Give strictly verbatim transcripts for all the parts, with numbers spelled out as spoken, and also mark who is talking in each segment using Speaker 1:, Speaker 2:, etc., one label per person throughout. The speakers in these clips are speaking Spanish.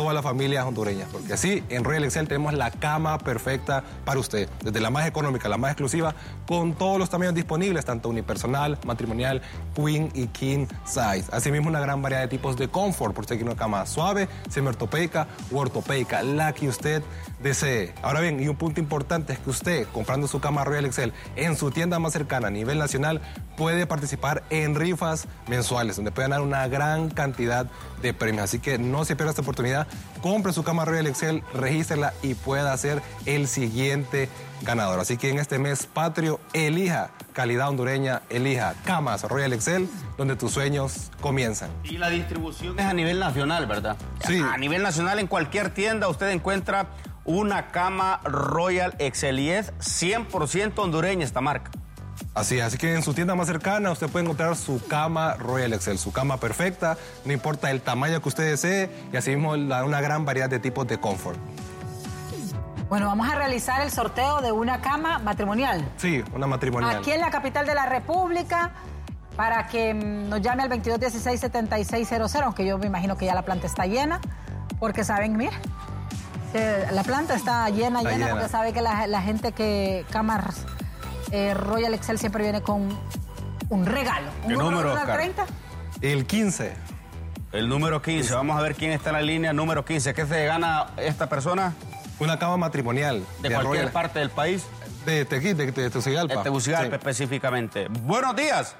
Speaker 1: toda la familia hondureña, porque así en Royal Excel tenemos la cama perfecta para usted, desde la más económica, la más exclusiva, con todos los tamaños disponibles, tanto unipersonal, matrimonial, queen y king size. Asimismo, una gran variedad de tipos de confort, por si quiere una cama suave, semiortopédica o ortopédica, la que usted desee. Ahora bien, y un punto importante es que usted, comprando su cama Royal Excel en su tienda más cercana a nivel nacional, puede participar en rifas mensuales, donde pueden dar una gran cantidad de premios. Así que no se pierda esta oportunidad, compre su cama Royal Excel, regístrela y pueda ser el siguiente ganador. Así que en este mes patrio, elija calidad hondureña, elija camas Royal Excel, donde tus sueños comienzan.
Speaker 2: Y la distribución es a nivel nacional, ¿verdad?
Speaker 1: Sí.
Speaker 2: A nivel nacional, en cualquier tienda usted encuentra una cama Royal Excel y es cien por ciento hondureña esta marca.
Speaker 1: Así, así que en su tienda más cercana usted puede encontrar su cama Royal Excel, su cama perfecta, no importa el tamaño que usted desee, y asimismo la, una gran variedad de tipos de confort.
Speaker 3: Bueno, vamos a realizar el sorteo de una cama matrimonial.
Speaker 1: Sí, una matrimonial.
Speaker 3: Aquí en la capital de la República, para que nos llame al veintidós dieciséis setenta y seis cero cero, aunque yo me imagino que ya la planta está llena, porque saben, mira, que la planta está llena,
Speaker 1: está
Speaker 3: llena,
Speaker 1: llena,
Speaker 3: porque sabe que la, la gente que camas eh, Royal Excel siempre viene con un regalo. ¿Un
Speaker 2: ¿Qué número, Oscar?
Speaker 3: treinta?
Speaker 1: El quince.
Speaker 2: El número quince, vamos a ver quién está en la línea, número quince. ¿Qué se gana esta persona?
Speaker 1: Una cama matrimonial.
Speaker 2: ¿De, de cualquier
Speaker 1: Royal,
Speaker 2: parte del país?
Speaker 1: De Tequí, de, de, de Tegucigalpa.
Speaker 2: De Tegucigalpa,
Speaker 1: sí.
Speaker 2: Específicamente. Buenos días.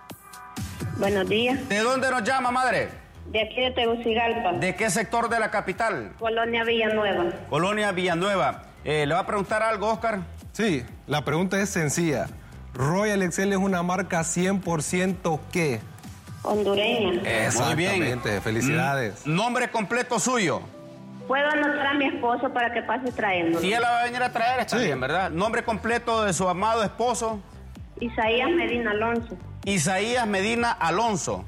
Speaker 4: Buenos días.
Speaker 2: ¿De dónde nos llama, madre?
Speaker 4: De aquí de Tegucigalpa.
Speaker 2: ¿De qué sector de la capital?
Speaker 4: Colonia Villanueva.
Speaker 2: Colonia Villanueva. Eh, ¿Le va a preguntar algo, Oscar?
Speaker 1: Sí, la pregunta es sencilla. ¿Royal Excel es una marca cien por ciento qué?
Speaker 4: Hondureña.
Speaker 1: Exactamente, bien. Felicidades.
Speaker 2: ¿Nombre completo suyo?
Speaker 4: Puedo anotar a mi esposo para que pase trayendo.
Speaker 2: Si él la va a venir a traer, está
Speaker 1: sí.
Speaker 2: bien, ¿verdad? ¿Nombre completo de su amado esposo?
Speaker 4: Isaías Medina Alonso.
Speaker 2: Isaías Medina Alonso.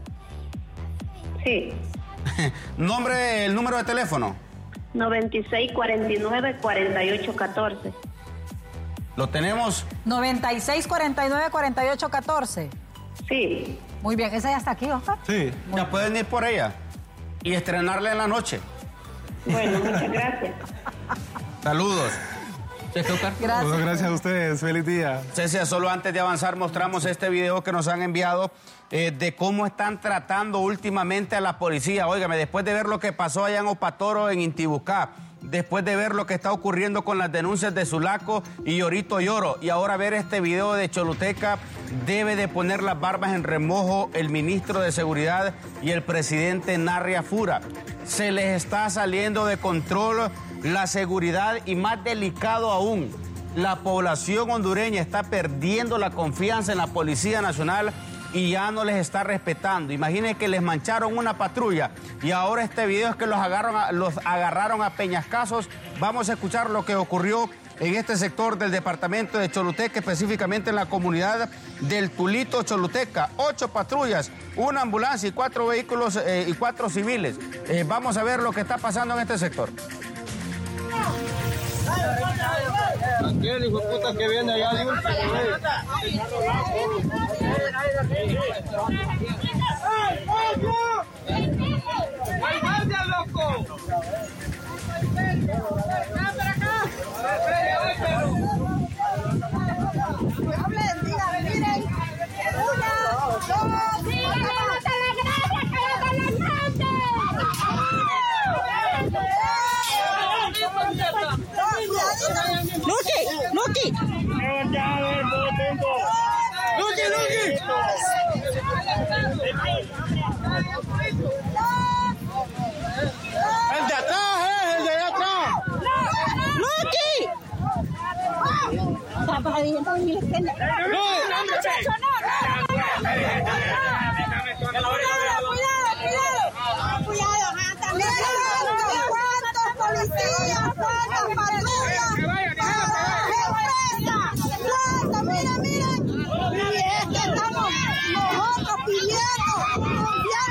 Speaker 4: Sí.
Speaker 2: ¿Nombre, el número de teléfono?
Speaker 4: noventa y seis cuarenta y nueve cuarenta y ocho catorce.
Speaker 2: ¿Lo tenemos?
Speaker 3: noventa y seis cuarenta y nueve cuarenta y ocho catorce.
Speaker 4: Sí.
Speaker 3: Muy bien, esa ya está aquí, Oscar.
Speaker 1: Sí.
Speaker 2: Ya pueden ir por ella y estrenarla en la noche.
Speaker 4: Bueno, muchas gracias.
Speaker 2: Saludos.
Speaker 3: Gracias.
Speaker 1: Bueno, gracias a ustedes, feliz día.
Speaker 2: Cecia, solo antes de avanzar mostramos este video que nos han enviado eh, de cómo están tratando últimamente a la policía. Óigame, después de ver lo que pasó allá en Opatoro, en Intibucá, después de ver lo que está ocurriendo con las denuncias de Sulaco y Yorito Lloro, y ahora ver este video de Choluteca, debe de poner las barbas en remojo el ministro de Seguridad y el presidente Narria Fura. Se les está saliendo de control la seguridad y, más delicado aún, la población hondureña está perdiendo la confianza en la Policía Nacional y ya no les está respetando. Imaginen que les mancharon una patrulla y ahora este video es que los agarraron a, los agarraron a peñascazos. Vamos a escuchar lo que ocurrió en este sector del departamento de Choluteca, específicamente en la comunidad del Tulito, Choluteca. Ocho patrullas, una ambulancia y cuatro vehículos eh, y cuatro civiles. Eh, vamos a ver lo que está pasando en este sector.
Speaker 5: Aquel hijo de puta que viene allá de último. ¡Ay, guardia, loco! ¡Ven para acá! ¡Hablen, digan, miren! ¡Una, dos! ¡Díganle, no te la gracias, cállate la noche! ¡Lucky! ¡Lucky! ¡Lucky, Lucky! ¡El de atrás, eh! ¡El de allá atrás! ¡Lucky! Mira, mira, y es que estamos nosotros pidiendo confianza